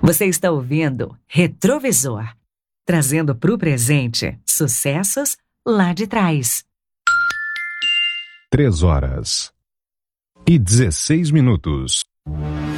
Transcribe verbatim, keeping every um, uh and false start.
Você está ouvindo Retrovisor, trazendo para o presente sucessos lá de trás. Três horas e dezesseis minutos.